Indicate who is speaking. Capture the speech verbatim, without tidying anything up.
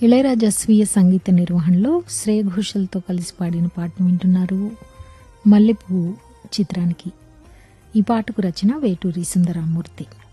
Speaker 1: ఇళయరాజా స్వీయ సంగీత నిర్వహణలో శ్రేయ ఘోషల్తో కలిసి పాడిన పాటను వింటున్నారు. మల్లెపువ్వు చిత్రానికి. ఈ పాటకు రచన వేటూరి సుందరరామూర్తి.